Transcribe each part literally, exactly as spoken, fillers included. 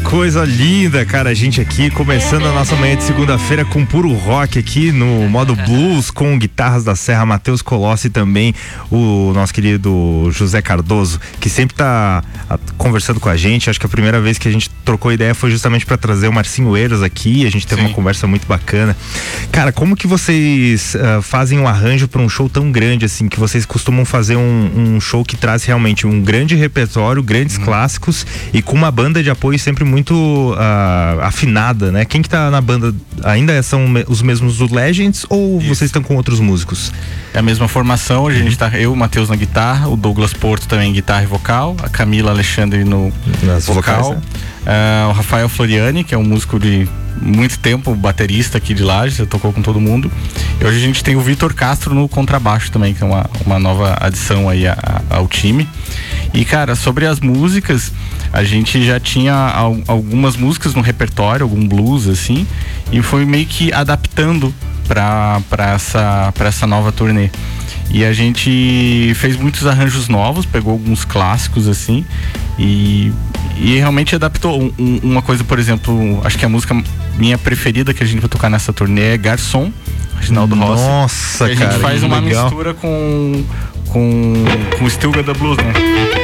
coisa linda, cara. A gente aqui começando a nossa manhã de segunda-feira com puro rock aqui no modo blues, com guitarras da Serra, Matheus Colossi e também o nosso querido José Cardoso, que sempre tá a, conversando com a gente. Acho que a primeira vez que a gente trocou ideia foi justamente para trazer o Marcinho Eiras aqui. A gente teve Sim. uma conversa muito bacana. Cara, como que vocês uh, fazem um arranjo para um show tão grande assim, que vocês costumam fazer um, um show que traz realmente um grande repertório, grandes hum. clássicos e com uma banda de apoio sempre muito uh, afinada, né? Quem que tá na banda ainda são os mesmos do Legends ou Isso. vocês estão com outros músicos? É a mesma formação, a gente tá, eu, o Matheus na guitarra, o Douglas Porto também guitarra e vocal, a Camila Alexandre no Nas vocal, vocais, né? uh, o Rafael Floriani, que é um músico de muito tempo, baterista aqui de Lages, tocou com todo mundo. E hoje a gente tem o Vitor Castro no contrabaixo também, que é uma, uma nova adição aí a, a, ao time. E cara, sobre as músicas, a gente já tinha al, algumas músicas no repertório, algum blues assim, e foi meio que adaptando para para essa para essa nova turnê. E a gente fez muitos arranjos novos, pegou alguns clássicos assim e, e realmente adaptou um, um, uma coisa, por exemplo, acho que a música minha preferida que a gente vai tocar nessa turnê é Garçom, Reginaldo Rossi. Nossa, a gente cara, faz uma legal. mistura com com com Still Got the Blues, né?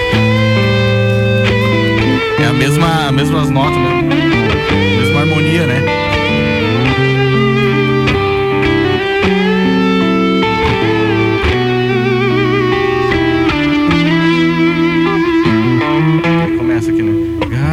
É a mesma, as mesmas notas, né? A mesma harmonia, né? Começa aqui, né?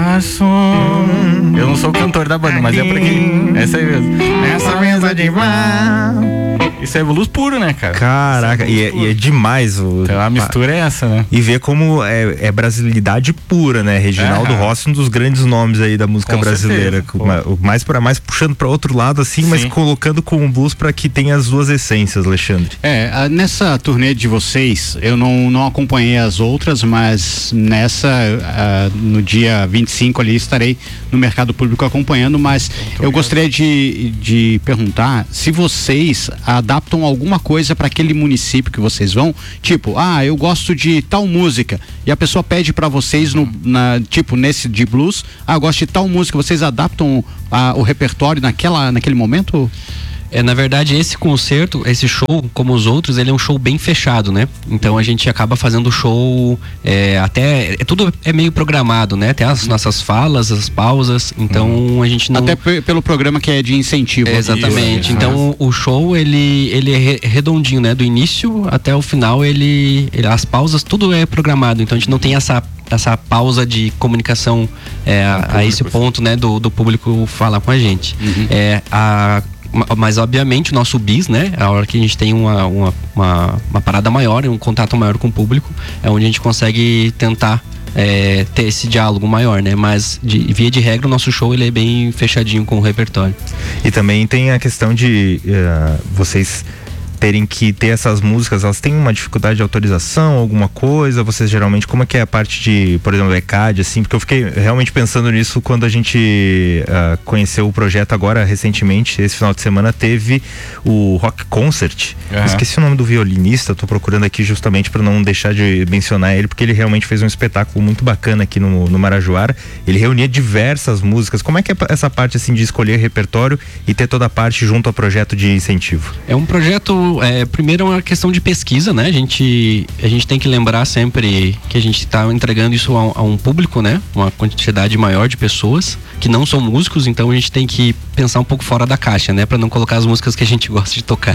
Garçom. Eu não sou o cantor da banda, mas é porque essa aí mesmo. Nessa mesa de bar. Isso é blues puro, né, cara? Caraca, é e, é, e é demais o... Então a mistura é essa, né? E ver como é, é brasilidade pura, né? Reginaldo é. Rossi, um dos grandes nomes aí da música com brasileira. Com, mais, pra, mais puxando para outro lado, assim, Sim. mas colocando com o blues para que tenha as duas essências, Alexandre. É, a, nessa turnê de vocês, eu não, não acompanhei as outras, mas nessa, a, no dia vinte e cinco ali, estarei no Mercado Público acompanhando, mas Muito eu gostaria de, de perguntar se vocês adaptam alguma coisa para aquele município que vocês vão, tipo, ah, eu gosto de tal música e a pessoa pede para vocês no, na, tipo, nesse de blues, ah, eu gosto de tal música, vocês adaptam a, o repertório naquela, naquele momento? É, na verdade, esse concerto, esse show, como os outros, ele é um show bem fechado, né? Então a gente acaba fazendo o show é, até, é, tudo é meio programado, né? Até as nossas falas, as pausas, então hum. a gente não... Até p- pelo programa que é de incentivo. É, exatamente, então o show, ele, ele é redondinho, né? Do início até o final, ele, ele, as pausas, tudo é programado, então a gente não tem essa essa pausa de comunicação é, a, a esse ponto, né? Do, do público falar com a gente. Uhum. É, a Mas obviamente o nosso bis, né? A hora que a gente tem uma, uma, uma, uma parada maior, um contato maior com o público, é onde a gente consegue tentar é, ter esse diálogo maior, né? Mas de, via de regra o nosso show ele é bem fechadinho com o repertório. E também tem a questão de uh, vocês terem que ter essas músicas, elas têm uma dificuldade de autorização, alguma coisa? Vocês geralmente, como é que é a parte de, por exemplo, E C A D, assim? Porque eu fiquei realmente pensando nisso quando a gente uh, conheceu o projeto agora, recentemente, esse final de semana, teve o Rock Concert. Uhum. Eu esqueci o nome do violinista, tô procurando aqui justamente para não deixar de mencionar ele, porque ele realmente fez um espetáculo muito bacana aqui no, no Marajoara. Ele reunia diversas músicas. Como é que é essa parte, assim, de escolher repertório e ter toda a parte junto ao projeto de incentivo? É um projeto É, primeiro é uma questão de pesquisa, né? A gente, a gente tem que lembrar sempre que a gente está entregando isso a, a um público, né? Uma quantidade maior de pessoas que não são músicos, então a gente tem que pensar um pouco fora da caixa, né? Para não colocar as músicas que a gente gosta de tocar.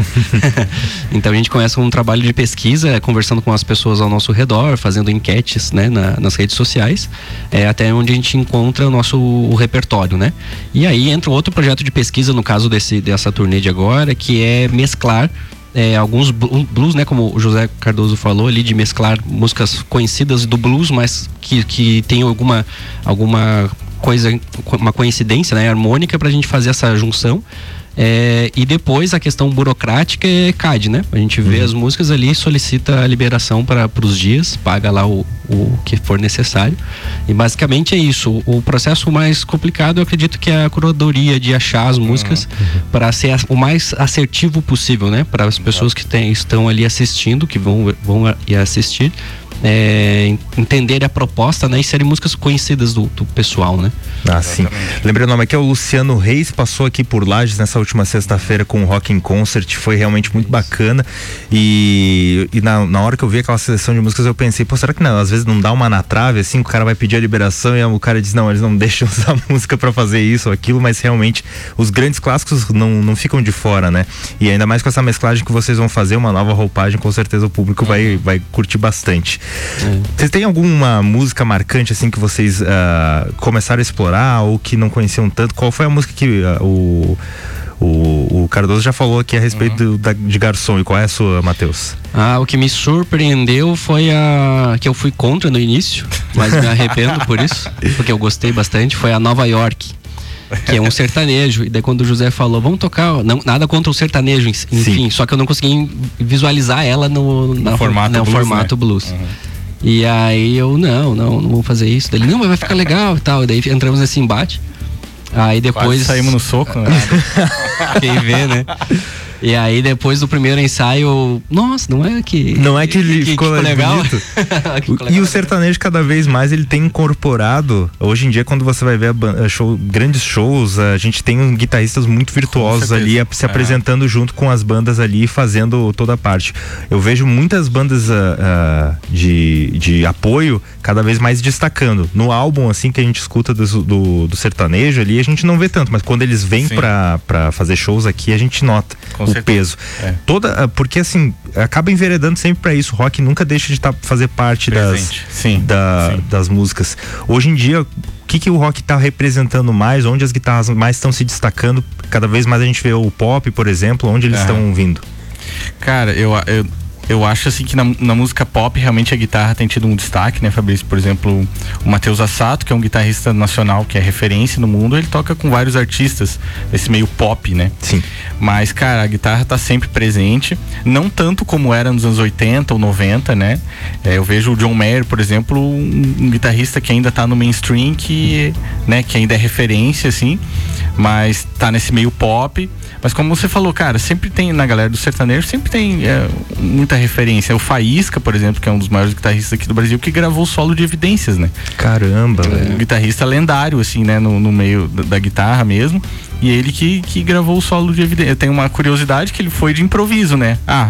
Então a gente começa com um trabalho de pesquisa, conversando com as pessoas ao nosso redor, fazendo enquetes, né? Na, nas redes sociais, é, até onde a gente encontra o nosso o repertório, né? E aí entra outro projeto de pesquisa, no caso desse, dessa turnê de agora, que é mesclar É, alguns blues, né, como o José Cardoso falou ali, de mesclar músicas conhecidas do blues, mas que, que tem alguma, alguma coisa, uma coincidência, né, harmônica, pra gente fazer essa junção. É, e depois a questão burocrática é C A D, né? A gente vê uhum. as músicas ali, solicita a liberação para os dias, paga lá o, o que for necessário. E basicamente é isso. O, o processo mais complicado, eu acredito que é a curadoria de achar as músicas uhum. para ser a, o mais assertivo possível, né? Para as pessoas que tem, estão ali assistindo, que vão, vão ir assistir. é, entenderem a proposta, né? E serem músicas conhecidas do, do pessoal, né? Ah, sim. Lembrando o nome aqui é o Luciano Reis, passou aqui por Lages nessa última sexta-feira com o Rock in Concert, foi realmente muito bacana e, e na, na hora que eu vi aquela seleção de músicas eu pensei, pô, será que não, às vezes não dá uma na trave, assim, o cara vai pedir a liberação e o cara diz, não, eles não deixam usar música pra fazer isso ou aquilo, mas realmente os grandes clássicos não, não ficam de fora, né? E ainda mais com essa mesclagem que vocês vão fazer, uma nova roupagem, com certeza o público vai, vai curtir bastante. É. Vocês têm alguma música marcante assim que vocês uh, começaram a explorar ou que não conheciam tanto? Qual foi a música que uh, o, o, o Cardoso já falou aqui a respeito uhum. do, da, de Garçom, e qual é a sua, Matheus? Ah, o que me surpreendeu foi a que eu fui contra no início, mas me arrependo por isso, porque eu gostei bastante, foi a Nova York, que é um sertanejo. E daí quando o José falou, vamos tocar, não, nada contra o sertanejo, enfim, Sim. só que eu não consegui visualizar ela no, na, no formato no blues, formato né? blues. Uhum. E aí eu, não, não, não vou fazer isso. Ele, não, mas vai ficar legal e tal. E daí entramos nesse embate. Aí depois... Quase saímos no soco, né? Quem vê, né? E aí depois do primeiro ensaio, nossa, não é que... Não é que ele que, ficou, que ficou legal? ficou legal. E o sertanejo cada vez mais ele tem incorporado, hoje em dia quando você vai ver a show, grandes shows, a gente tem guitarristas muito virtuosos ali se apresentando é. junto com as bandas ali, fazendo toda a parte. Eu vejo muitas bandas uh, uh, de, de apoio cada vez mais destacando. No álbum assim que a gente escuta do, do, do sertanejo ali, a gente não vê tanto, mas quando eles vêm pra, pra fazer shows aqui, a gente nota com o certeza. peso. É. Toda, porque assim, acaba enveredando sempre pra isso. O rock nunca deixa de tá, fazer parte das, Sim. Da, Sim. das músicas. Hoje em dia, o que, que o rock tá representando mais? Onde as guitarras mais estão se destacando? Cada vez mais a gente vê o pop, por exemplo, onde eles estão é. vindo? Cara, eu, eu Eu acho assim que na, na música pop realmente a guitarra tem tido um destaque, né, Fabrício? Por exemplo, o Matheus Assato, que é um guitarrista nacional, que é referência no mundo, ele toca com vários artistas desse meio pop, né? Sim. Mas, cara, a guitarra tá sempre presente, não tanto como era nos anos oitenta ou noventa, né? É, eu vejo o John Mayer, por exemplo, um, um guitarrista que ainda tá no mainstream, que, né, que ainda é referência, assim, mas tá nesse meio pop. Mas como você falou, cara, sempre tem, na galera do sertanejo, sempre tem é, muita referência. O Faísca, por exemplo, que é um dos maiores guitarristas aqui do Brasil, que gravou o solo de Evidências, né? Caramba, é, velho. Um guitarrista lendário, assim, né? No, no meio da, da guitarra mesmo. E ele que, que gravou o solo de Evidências. Eu tenho uma curiosidade que ele foi de improviso, né? Ah,